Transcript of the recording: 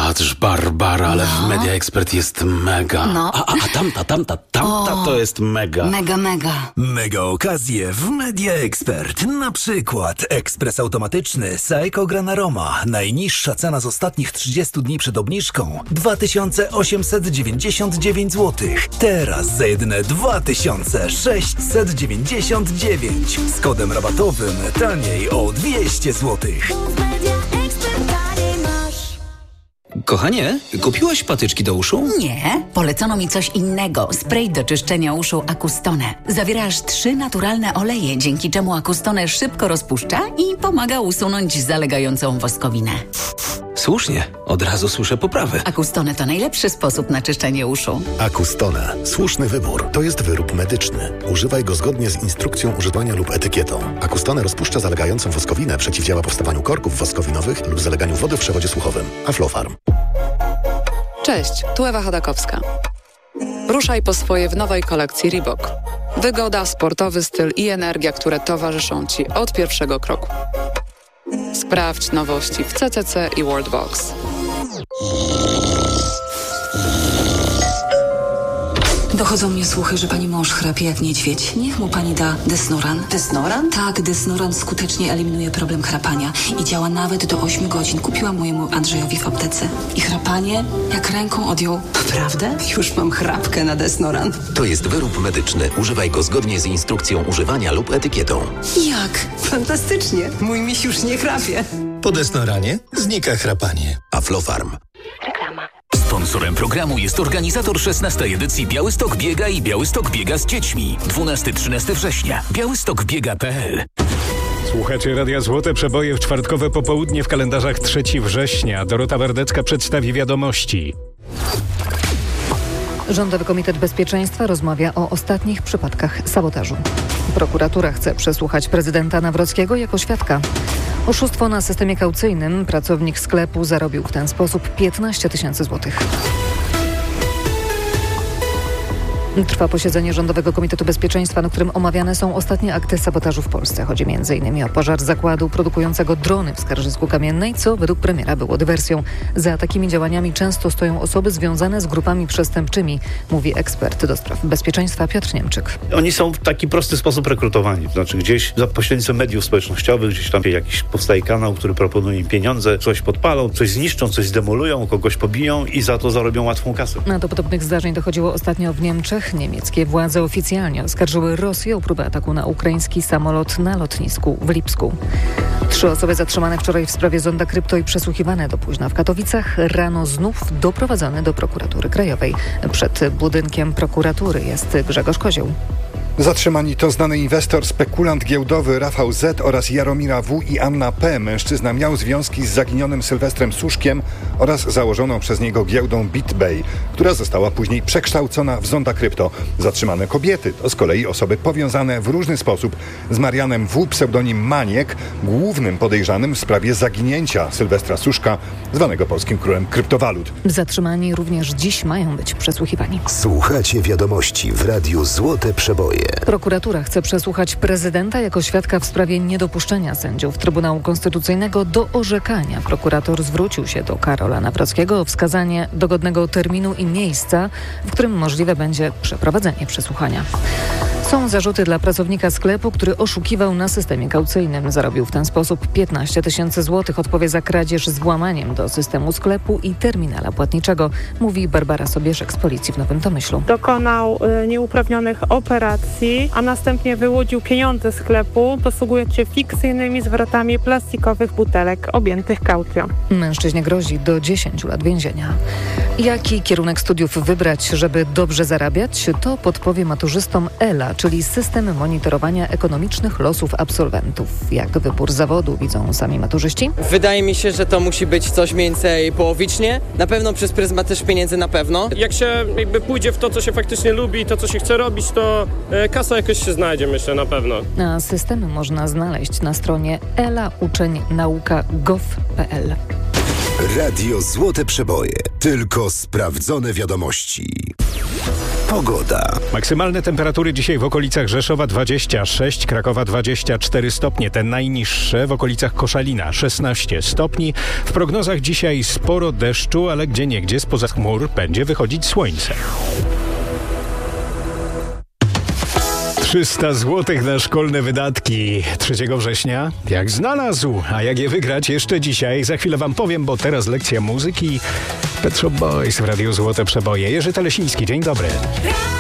Patrz, Barbara, ale w Media Expert jest mega. No. A tamta to jest mega. Mega. Mega okazje w Media Expert. Na przykład ekspres automatyczny Saeco Granaroma. Najniższa cena z ostatnich 30 dni przed obniżką 2899 zł. Teraz za jedyne 2699. Z kodem rabatowym taniej o 200 zł. Kochanie, kupiłaś patyczki do uszu? Nie, polecono mi coś innego. Spray do czyszczenia uszu Acustone. Zawiera aż 3 naturalne oleje, dzięki czemu Acustone szybko rozpuszcza i pomaga usunąć zalegającą woskowinę. Słusznie, od razu słyszę poprawę. Acustone to najlepszy sposób na czyszczenie uszu. Acustone. Słuszny wybór. To jest wyrób medyczny. Używaj go zgodnie z instrukcją używania lub etykietą. Acustone rozpuszcza zalegającą woskowinę, przeciwdziała powstawaniu korków woskowinowych lub zaleganiu wody w przewodzie słuchowym. Aflofarm. Cześć, tu Ewa Chodakowska. Ruszaj po swoje w nowej kolekcji Reebok. Wygoda, sportowy styl i energia, które towarzyszą Ci od pierwszego kroku. Sprawdź nowości w CCC i Worldbox. Dochodzą mnie słuchy, że pani mąż chrapie jak niedźwiedź. Niech mu pani da Desnoran. Desnoran? Tak, Desnoran skutecznie eliminuje problem chrapania i działa nawet do 8 godzin. Kupiłam mojemu Andrzejowi w aptece. I chrapanie jak ręką odjął. Naprawdę? Już mam chrapkę na Desnoran. To jest wyrób medyczny. Używaj go zgodnie z instrukcją używania lub etykietą. Jak? Fantastycznie. Mój miś już nie chrapie. Po Desnoranie znika chrapanie. Aflofarm. Sponsorem programu jest organizator 16. edycji Białystok Biega i Białystok Biega z dziećmi. 12-13 września. białystokbiega.pl. Słuchacie Radia Złote Przeboje w czwartkowe popołudnie w kalendarzach 3 września. Dorota Wardecka przedstawi wiadomości. Rządowy Komitet Bezpieczeństwa rozmawia o ostatnich przypadkach sabotażu. Prokuratura chce przesłuchać prezydenta Nawrockiego jako świadka. Oszustwo na systemie kaucyjnym. Pracownik sklepu zarobił w ten sposób 15 000 złotych. Trwa posiedzenie Rządowego Komitetu Bezpieczeństwa, na którym omawiane są ostatnie akty sabotażu w Polsce. Chodzi m.in. o pożar zakładu produkującego drony w Skarżysku-Kamiennej, co według premiera było dywersją. Za takimi działaniami często stoją osoby związane z grupami przestępczymi, mówi ekspert do spraw bezpieczeństwa Piotr Niemczyk. Oni są w taki prosty sposób rekrutowani, to znaczy gdzieś za pośrednictwem mediów społecznościowych, gdzieś tam jakiś powstaje kanał, który proponuje im pieniądze, coś podpalą, coś zniszczą, coś zdemolują, kogoś pobiją i za to zarobią łatwą kasę. Do podobnych zdarzeń dochodziło ostatnio w Niemczech. Niemieckie władze oficjalnie oskarżyły Rosję o próbę ataku na ukraiński samolot na lotnisku w Lipsku. 3 osoby zatrzymane wczoraj w sprawie zonda krypto i przesłuchiwane do późna w Katowicach. Rano znów doprowadzone do prokuratury krajowej. Przed budynkiem prokuratury jest Grzegorz Kozioł. Zatrzymani to znany inwestor, spekulant giełdowy Rafał Z. oraz Jaromira W. i Anna P. Mężczyzna miał związki z zaginionym Sylwestrem Suszkiem oraz założoną przez niego giełdą BitBay, która została później przekształcona w zonda krypto. Zatrzymane kobiety to z kolei osoby powiązane w różny sposób z Marianem W., pseudonim Maniek, głównym podejrzanym w sprawie zaginięcia Sylwestra Suszka, zwanego polskim królem kryptowalut. Zatrzymani również dziś mają być przesłuchiwani. Słuchacie wiadomości w Radiu Złote Przeboje. Prokuratura chce przesłuchać prezydenta jako świadka w sprawie niedopuszczenia sędziów Trybunału Konstytucyjnego do orzekania. Prokurator zwrócił się do Karola Nawrockiego o wskazanie dogodnego terminu i miejsca, w którym możliwe będzie przeprowadzenie przesłuchania. Są zarzuty dla pracownika sklepu, który oszukiwał na systemie kaucyjnym. Zarobił w ten sposób 15 000 złotych. Odpowie za kradzież z włamaniem do systemu sklepu i terminala płatniczego, mówi Barbara Sobieszek z Policji w Nowym Tomyślu. Dokonał nieuprawnionych operacji, a następnie wyłudził pieniądze sklepu, posługując się fikcyjnymi zwrotami plastikowych butelek objętych kaucją. Mężczyźnie grozi do 10 lat więzienia. Jaki kierunek studiów wybrać, żeby dobrze zarabiać? To podpowie maturzystom ELA, czyli system monitorowania ekonomicznych losów absolwentów. Jak wybór zawodu widzą sami maturzyści? Wydaje mi się, że to musi być coś mniej więcej połowicznie. Na pewno przez pryzmat też pieniędzy na pewno. Jak się pójdzie w to, co się faktycznie lubi, to, co się chce robić, to kasa jakoś się znajdzie, myślę, na pewno. A systemy można znaleźć na stronie elauczeń-nauka.gov.pl. Radio Złote Przeboje. Tylko sprawdzone wiadomości. Pogoda. Maksymalne temperatury dzisiaj w okolicach Rzeszowa 26, Krakowa 24 stopnie, te najniższe w okolicach Koszalina 16 stopni. W prognozach dzisiaj sporo deszczu, ale gdzieniegdzie spoza chmur będzie wychodzić słońce. 300 zł na szkolne wydatki 3 września. Jak znalazł, a jak je wygrać jeszcze dzisiaj? Za chwilę wam powiem, bo teraz lekcja muzyki. Pet Shop Boys w Radiu Złote Przeboje. Jerzy Telesiński, dzień dobry.